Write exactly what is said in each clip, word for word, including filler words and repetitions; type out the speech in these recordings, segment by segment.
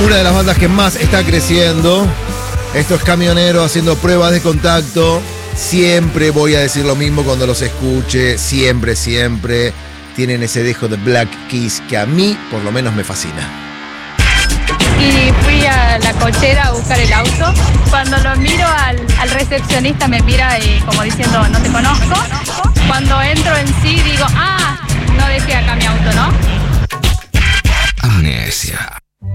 Una de las bandas que más está creciendo. Esto es Camionero haciendo pruebas de contacto. Siempre voy a decir lo mismo cuando los escuche. Siempre, siempre tienen ese dejo de Black Keys que a mí por lo menos me fascina. Y fui a la cochera a buscar el auto. Cuando lo miro al, al recepcionista me mira y como diciendo no te conozco. Cuando entro en sí digo, ah, no dejé acá mi auto, ¿no? Amnesia.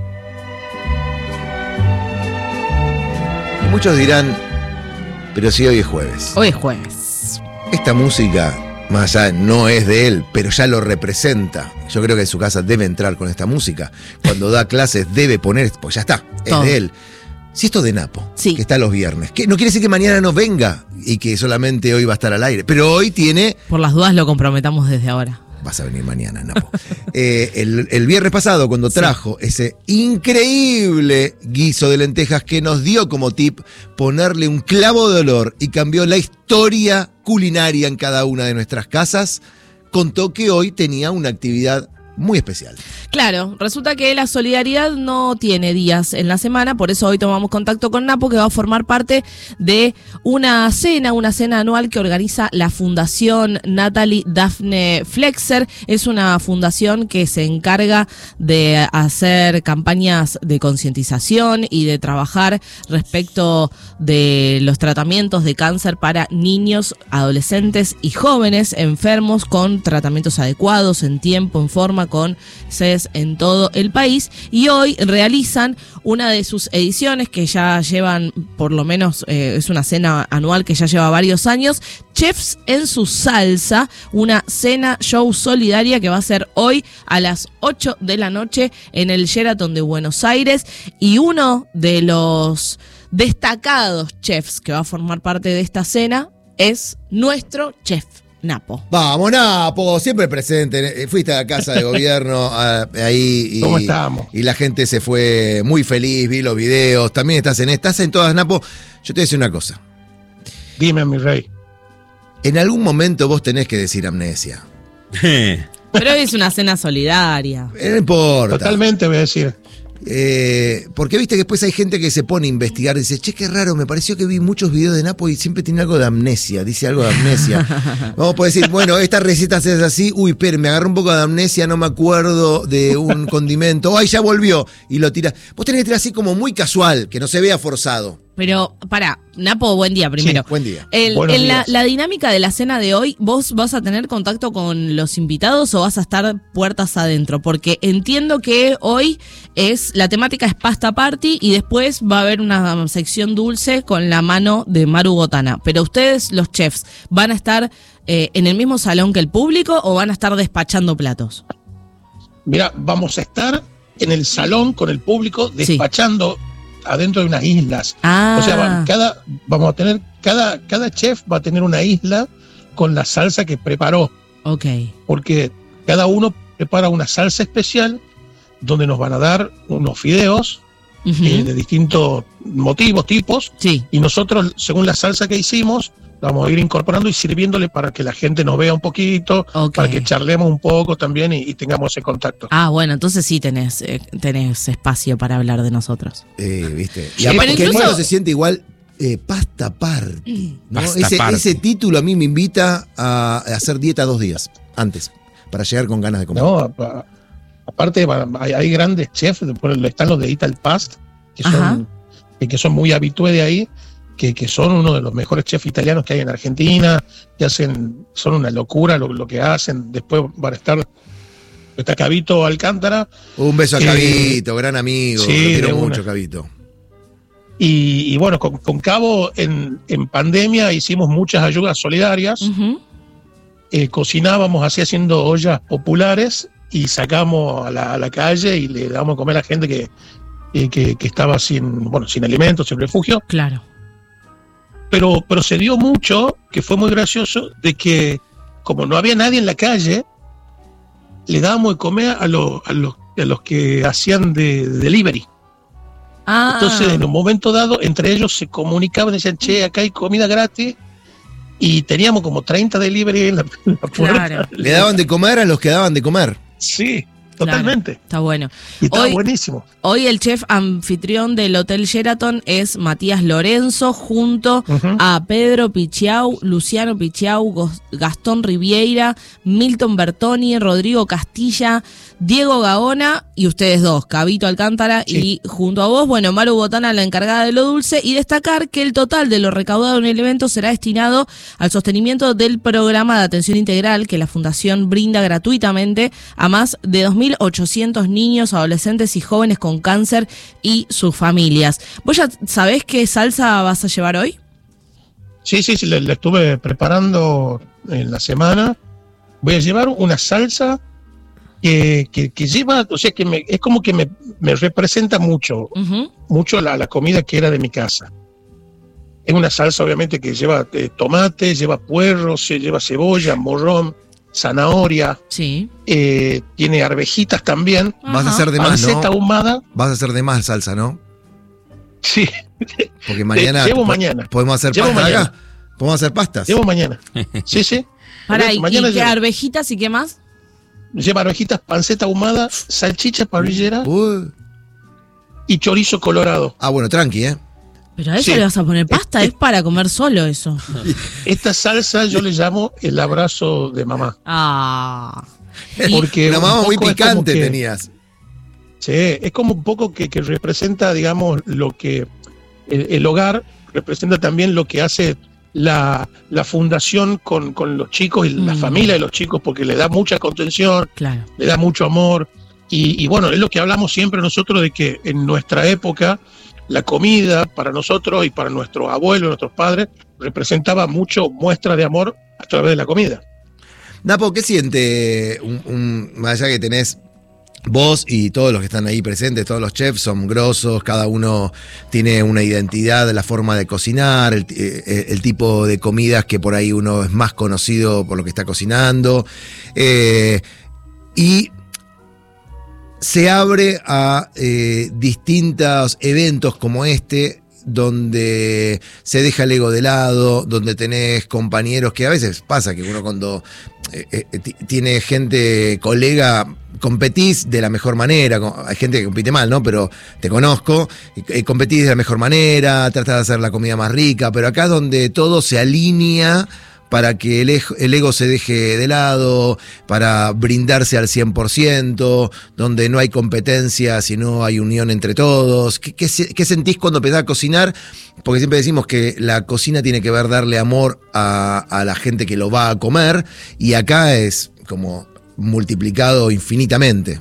Y muchos dirán, pero si hoy es jueves. Hoy es jueves. Esta música, más allá, no es de él, pero ya lo representa. Yo creo que en su casa debe entrar con esta música. Cuando da clases debe poner, pues ya está, es Todo. de él. Si esto de Napo, sí, que está los viernes, que no quiere decir que mañana no venga y que solamente hoy va a estar al aire, pero hoy tiene... Por las dudas lo comprometamos desde ahora. Vas a venir mañana, Napo. eh, el, el viernes pasado, cuando trajo sí. ese increíble guiso de lentejas que nos dio como tip ponerle un clavo de olor y cambió la historia culinaria en cada una de nuestras casas, contó que hoy tenía una actividad muy especial. Claro, resulta que la solidaridad no tiene días en la semana, por eso hoy tomamos contacto con Napo, que va a formar parte de una cena, una cena anual que organiza la Fundación Natalie Daphne Flexer. Es una fundación que se encarga de hacer campañas de concientización y de trabajar respecto de los tratamientos de cáncer para niños, adolescentes y jóvenes enfermos con tratamientos adecuados, en tiempo, en forma, con sedes en todo el país, y hoy realizan una de sus ediciones que ya llevan, por lo menos eh, es una cena anual que ya lleva varios años, Chefs en su salsa, una cena show solidaria que va a ser hoy a las ocho de la noche en el Sheraton de Buenos Aires, y uno de los destacados chefs que va a formar parte de esta cena es nuestro chef Napo. Vamos, Napo, siempre presente. Fuiste a la casa de gobierno a, ahí y, ¿Cómo estamos? Y la gente se fue muy feliz, vi los videos. También estás en estás en todas, Napo. Yo te voy a decir una cosa. Dime, mi rey. En algún momento vos tenés que decir amnesia. Pero hoy es una cena solidaria. No importa. Totalmente voy a decir. Eh, porque viste que después hay gente que se pone a investigar y dice, che, qué raro, me pareció que vi muchos videos de Napo y siempre tiene algo de amnesia, dice algo de amnesia. Vamos a poder decir, bueno, esta receta es así, uy, pero me agarró un poco de amnesia, no me acuerdo de un condimento, ay, ya volvió, y lo tira. Vos tenés que tirar así como muy casual, que no se vea forzado. Pero, pará, Napo, buen día primero. Sí, buen día. El, Buenos en la, días. la dinámica de la cena de hoy, ¿vos vas a tener contacto con los invitados o vas a estar puertas adentro? Porque entiendo que hoy es la temática es pasta party y después va a haber una sección dulce con la mano de Maru Botana. Pero ustedes, los chefs, ¿van a estar eh, en el mismo salón que el público o van a estar despachando platos? Mira, vamos a estar en el salón con el público despachando sí. adentro de unas islas. Ah. O sea, va, cada, vamos a tener, cada, cada chef va a tener una isla con la salsa que preparó. Ok. Porque cada uno prepara una salsa especial donde nos van a dar unos fideos uh-huh. eh, de distintos motivos, tipos, sí. y nosotros, según la salsa que hicimos, vamos a ir incorporando y sirviéndole para que la gente nos vea un poquito, okay. para que charlemos un poco también y, y tengamos ese contacto. Ah, bueno, entonces sí tenés, eh, tenés espacio para hablar de nosotros. Eh, ¿viste? Y Sí, aparte que incluso... el mundo se siente igual eh, pasta party, ¿no? Pasta ese, party. ese título a mí me invita a hacer dieta dos días antes, para llegar con ganas de comer. No, a, a, aparte hay, hay grandes chefs, están los de Ital Past, que son, que son muy habitués de ahí, Que, que son uno de los mejores chefs italianos que hay en Argentina, que hacen, son una locura lo, lo que hacen. Después van a estar, está Cabito Alcántara. Un beso a eh, Cabito, gran amigo, sí, lo quiero de mucho, una. Cabito. Y, y bueno, con, con Cabo en, en pandemia hicimos muchas ayudas solidarias, Uh-huh. eh, cocinábamos así haciendo ollas populares y sacamos a la, a la calle y le damos a comer a la gente que, eh, que, que estaba sin, bueno, sin alimentos, sin refugio. Claro. Pero, pero se dio mucho, que fue muy gracioso, de que como no había nadie en la calle, le dábamos de comer a, los a, los, a los que hacían de, de delivery. Ah. Entonces, en un momento dado, entre ellos se comunicaban, decían, che, acá hay comida gratis, y teníamos como treinta delivery en la, en la puerta. Claro. Le daban de comer a los que daban de comer. Sí, totalmente. Claro, está bueno. Y está hoy, buenísimo. Hoy el chef anfitrión del Hotel Sheraton es Matías Lorenzo, junto uh-huh. a Pedro Pichiau, Luciano Pichiau, Gastón Riviera, Milton Bertoni, Rodrigo Castilla, Diego Gaona y ustedes dos, Cabito Alcántara, sí. Y junto a vos, bueno, Maru Botana, la encargada de lo dulce, y destacar que el total de lo recaudado en el evento será destinado al sostenimiento del programa de atención integral que la Fundación brinda gratuitamente a más de dos mil ochocientos niños, adolescentes y jóvenes con cáncer y sus familias. ¿Vos ya sabés qué salsa vas a llevar hoy? Sí, sí, sí, le, le estuve preparando en la semana. Voy a llevar una salsa que, que, que lleva, o sea, que me, es como que me, me representa mucho, uh-huh. mucho la, la comida que era de mi casa. Es una salsa, obviamente, que lleva eh, tomate, lleva puerro, se lleva cebolla, morrón, zanahoria, sí. eh, tiene arvejitas también. Ajá. Vas a hacer de más, panceta ¿no? ahumada. Vas a hacer de más salsa, ¿no? Sí. Porque mañana, llevo po- mañana. podemos hacer Llevo pasta mañana. acá. Podemos hacer pastas. Llevo mañana. Sí, sí. Para, ¿y, mañana y qué llevo. arvejitas y qué más? Lleva arvejitas, panceta ahumada, salchicha parrillera Uy. y chorizo colorado. Ah, bueno, tranqui, ¿eh? Pero a eso Sí. le vas a poner pasta, es, es para comer solo eso. Esta salsa yo le llamo el abrazo de mamá. Ah. Porque una un mamá muy poco es picante como que- tenías. Sí, es como un poco que, que representa, digamos, lo que el, el hogar representa también lo que hace la, la fundación con, con los chicos y la Mm. familia de los chicos, porque le da mucha contención, Claro. le da mucho amor. Y, y bueno, es lo que hablamos siempre nosotros de que en nuestra época la comida para nosotros y para nuestros abuelos, nuestros padres, representaba mucho muestra de amor a través de la comida. Napo, ¿qué siente un, un, más allá que tenés vos y todos los que están ahí presentes, todos los chefs son grosos, cada uno tiene una identidad, la forma de cocinar, el, el, el tipo de comidas que por ahí uno es más conocido por lo que está cocinando, eh, y se abre a eh, distintos eventos como este, donde se deja el ego de lado, donde tenés compañeros que a veces pasa que uno cuando eh, eh, t- tiene gente, colega, competís de la mejor manera. Hay gente que compite mal, ¿no? Pero te conozco, eh, competís de la mejor manera, tratás de hacer la comida más rica, pero acá es donde todo se alinea para que el, ej- el ego se deje de lado, para brindarse al cien por ciento, donde no hay competencia, sino hay unión entre todos. ¿Qué, qué, se- qué sentís cuando empezás a cocinar? Porque siempre decimos que la cocina tiene que ver darle amor a, a la gente que lo va a comer, y acá es como multiplicado infinitamente.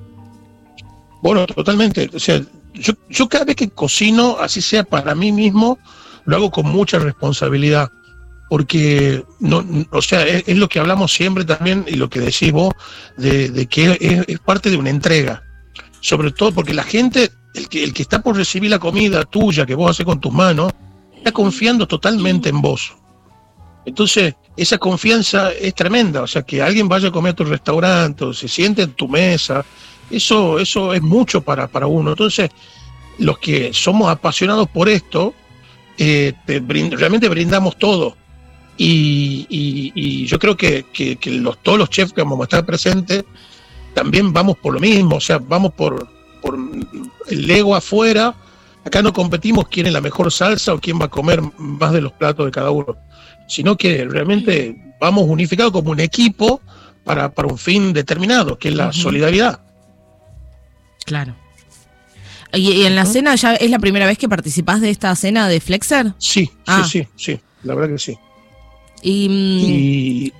Bueno, totalmente. O sea, yo, yo cada vez que cocino, así sea para mí mismo, lo hago con mucha responsabilidad. Porque, no, o sea, es, es lo que hablamos siempre también y lo que decís vos, de, de que es, es parte de una entrega. Sobre todo porque la gente, el que, el que está por recibir la comida tuya que vos haces con tus manos, está confiando totalmente en vos. Entonces, esa confianza es tremenda. O sea, que alguien vaya a comer a tu restaurante o se siente en tu mesa, eso, eso es mucho para, para uno. Entonces, los que somos apasionados por esto, eh, te brind- realmente brindamos todo. Y, y, y yo creo que, que, que los, todos los chefs que vamos a estar presentes también vamos por lo mismo, o sea, vamos por, por el ego afuera. Acá no competimos quién es la mejor salsa o quién va a comer más de los platos de cada uno, sino que realmente vamos unificados como un equipo para, para un fin determinado, que es la Uh-huh. solidaridad. Claro. ¿Y, y en la cena ya es la primera vez que participás de esta cena de Flexer? Sí, Ah. sí, sí, sí, la verdad que sí. Y, mm, Y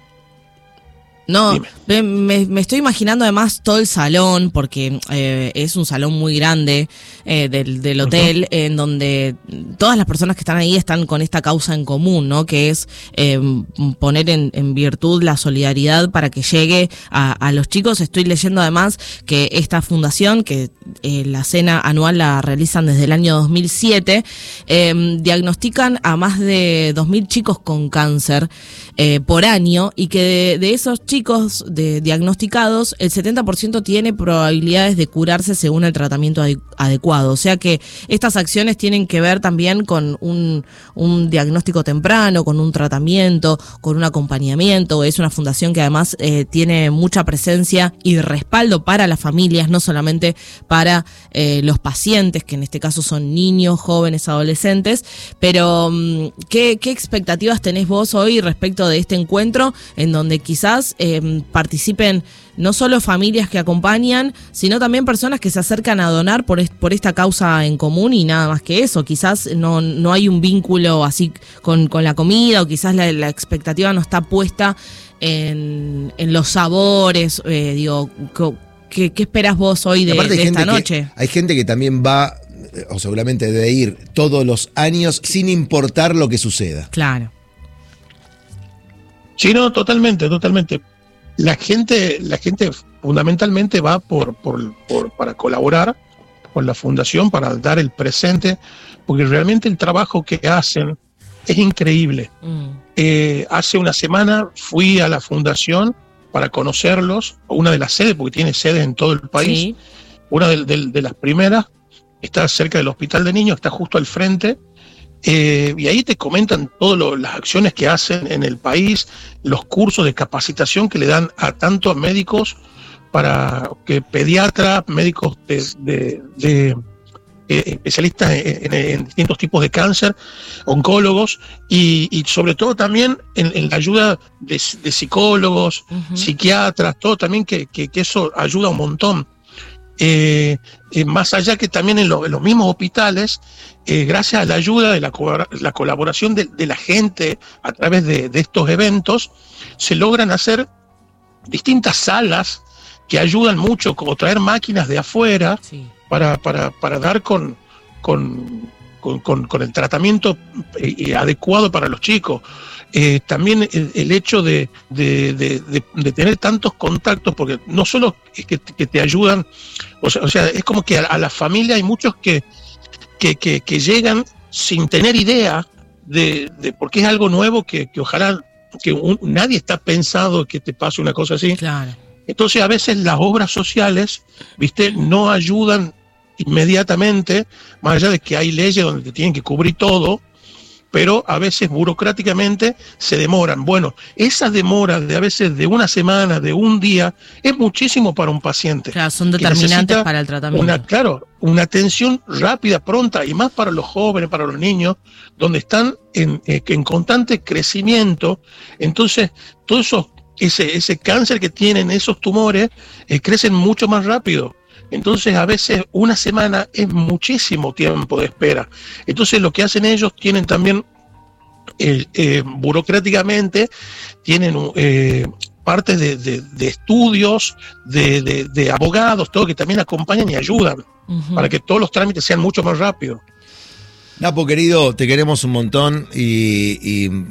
no, Dime. me, me- me estoy imaginando además todo el salón, porque eh, es un salón muy grande eh, del, del hotel, en donde todas las personas que están ahí están con esta causa en común, ¿no? Que es eh, poner en, en virtud la solidaridad para que llegue a, a los chicos. Estoy leyendo además que esta fundación, que eh, la cena anual la realizan desde el año dos mil siete, eh, diagnostican a más de dos mil chicos con cáncer eh, por año, y que de, de esos chicos médicos de, diagnosticados, el setenta por ciento tiene probabilidades de curarse según el tratamiento ade- adecuado. O sea que estas acciones tienen que ver también con un, un diagnóstico temprano, con un tratamiento, con un acompañamiento. Es una fundación que además eh, tiene mucha presencia y respaldo para las familias, no solamente para eh, los pacientes, que en este caso son niños, jóvenes, adolescentes. Pero, ¿qué, qué expectativas tenés vos hoy respecto de este encuentro en donde quizás eh, participen no solo familias que acompañan, sino también personas que se acercan a donar por, est- por esta causa en común y nada más que eso? Quizás no, no hay un vínculo así con, con la comida, o quizás la, la expectativa no está puesta en, en los sabores. Eh, digo, ¿qué, ¿qué esperás vos hoy de, de esta noche? Que, hay gente que también va, o seguramente debe ir todos los años sin importar lo que suceda. Claro. Sí, no, totalmente, totalmente. La gente, la gente fundamentalmente va por, por, por para colaborar con la fundación, para dar el presente, porque realmente el trabajo que hacen es increíble. Mm. Eh, hace una semana fui a la fundación para conocerlos, una de las sedes, porque tiene sedes en todo el país. Sí. Una de, de, de las primeras está cerca del Hospital de Niños, está justo al frente. Eh, y ahí te comentan todas las acciones que hacen en el país, los cursos de capacitación que le dan a tanto a médicos, para que pediatras, médicos de, de, de eh, especialistas en, en, en distintos tipos de cáncer, oncólogos, y, y sobre todo también en, en la ayuda de, de psicólogos, uh-huh. psiquiatras, todo también que, que, que eso ayuda un montón. Eh, eh, más allá que también en, lo, en los mismos hospitales, eh, gracias a la ayuda de la, la colaboración de, de la gente a través de, de estos eventos, se logran hacer distintas salas que ayudan mucho, como traer máquinas de afuera, sí. para, para, para dar con, con, con, con, con el tratamiento eh, adecuado para los chicos. Eh, también el, el hecho de, de, de, de, de tener tantos contactos, porque no solo es que, que te ayudan, o sea, o sea, es como que a, a la familia hay muchos que, que, que, que llegan sin tener idea de, de porque es algo nuevo que, que ojalá que un, nadie está pensado que te pase una cosa así. Claro. Entonces a veces las obras sociales, viste, no ayudan inmediatamente, más allá de que hay leyes donde te tienen que cubrir todo, pero a veces burocráticamente se demoran. Bueno, esas demoras de a veces de una semana, de un día, es muchísimo para un paciente. Claro, son determinantes para el tratamiento. Una, claro, una atención rápida, pronta, y más para los jóvenes, para los niños, donde están en, eh, en constante crecimiento. Entonces, todo eso, ese, ese cáncer que tienen, esos tumores, eh, crecen mucho más rápido. Entonces a veces una semana es muchísimo tiempo de espera. Entonces lo que hacen ellos, tienen también eh, eh, burocráticamente, tienen eh, partes de, de, de estudios, de, de, de abogados, todo, que también acompañan y ayudan, uh-huh. para que todos los trámites sean mucho más rápidos. Napo, querido, te queremos un montón y... y...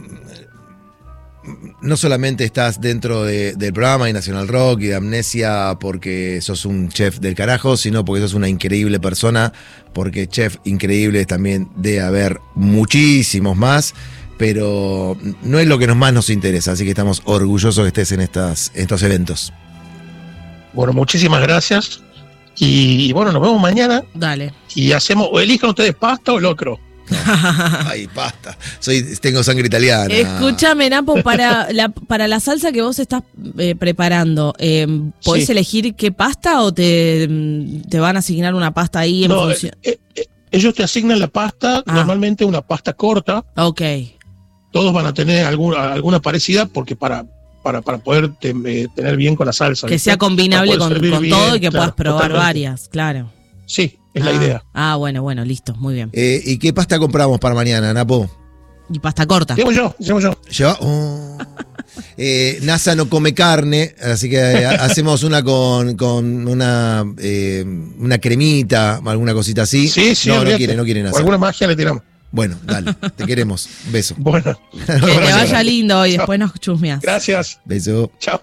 no solamente estás dentro de, del programa de Nacional Rock y de Amnesia porque sos un chef del carajo, sino porque sos una increíble persona, porque chef increíbles también debe haber muchísimos más, pero no es lo que nos más nos interesa, así que estamos orgullosos que estés en estas, estos eventos. Bueno, muchísimas gracias y, y bueno, nos vemos mañana. Dale. Y hacemos, o elijan ustedes pasta o locro. No. Ay, basta. Soy, tengo sangre italiana. Escúchame, Napo, para la, para la salsa que vos estás eh, preparando, eh, ¿podés sí. elegir qué pasta o te, te van a asignar una pasta ahí en no, función? Eh, eh, ellos te asignan la pasta, ah. normalmente una pasta corta. Ok. Todos van a tener alguna, alguna parecida porque para, para, para poder te, eh, tener bien con la salsa. Que ¿viste? sea combinable con, con bien, todo y que claro, puedas probar totalmente. varias, claro. Sí. Es ah, la idea. Ah, bueno, bueno, listo, muy bien. Eh, ¿Y qué pasta compramos para mañana, Napo? Y pasta corta. Llevo yo, llevo yo. ¿Lleva? Oh. Eh, NASA no come carne, así que eh, hacemos una con, con una, eh, una cremita, alguna cosita así. Sí, sí, no, no quiere, no quiere NASA. Alguna magia le tiramos. Bueno, dale, te queremos. Beso. Bueno. Que te vaya lindo y después nos chusmeas. Gracias. Beso. Chao.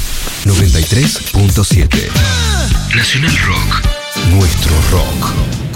noventa y tres punto siete Nacional Rock. Nuestro rock.